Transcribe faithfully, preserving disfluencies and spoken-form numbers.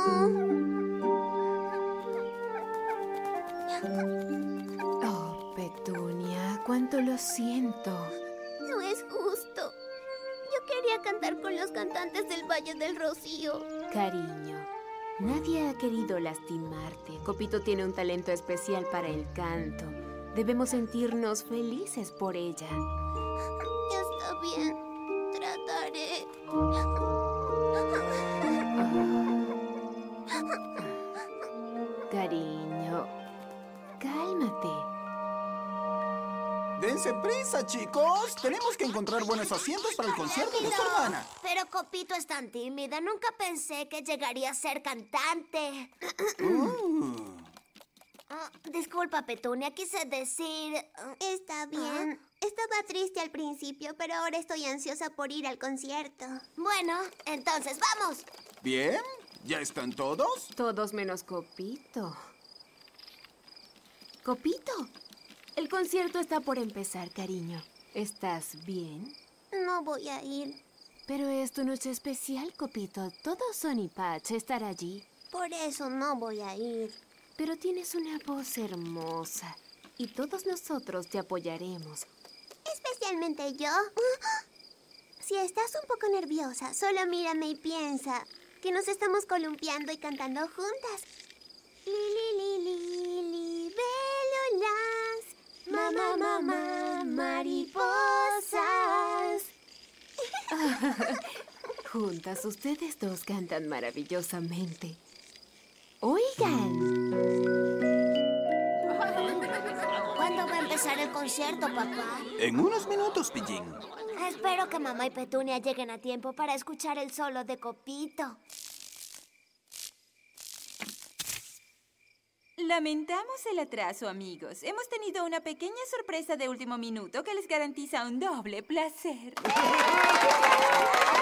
Oh, Petunia, cuánto lo siento. No es justo. Yo quería cantar con los cantantes del Valle del Rocío. Cariño, nadie ha querido lastimarte. Copito tiene un talento especial para el canto. Debemos sentirnos felices por ella. Está bien. Trataré. Cariño, cálmate. ¡Dense prisa, chicos! Tenemos que encontrar buenos asientos para el concierto de tu hermana. Pero Copito es tan tímida. Nunca pensé que llegaría a ser cantante. Uh. Ah, disculpa, Petunia. Quise decir... uh, Está bien. Estaba triste al principio, pero ahora estoy ansiosa por ir al concierto. Bueno, entonces vamos. ¿Bien? ¿Ya están todos? Todos menos Copito. Copito, el concierto está por empezar, cariño. ¿Estás bien? No voy a ir. Pero es tu noche especial, Copito. Todos Sonny Patch estar allí. Por eso no voy a ir. Pero tienes una voz hermosa y todos nosotros te apoyaremos. Especialmente yo. Si estás un poco nerviosa, solo mírame y piensa que nos estamos columpiando y cantando juntas. Lili, lili, libélulas, mamá, mamá, mariposas. Juntas, ustedes dos cantan maravillosamente. ¡Oigan! ¿Cuándo va a empezar el concierto, papá? En unos minutos, Pillín. Espero que mamá y Petunia lleguen a tiempo para escuchar el solo de Copito. Lamentamos el atraso, amigos. Hemos tenido una pequeña sorpresa de último minuto que les garantiza un doble placer.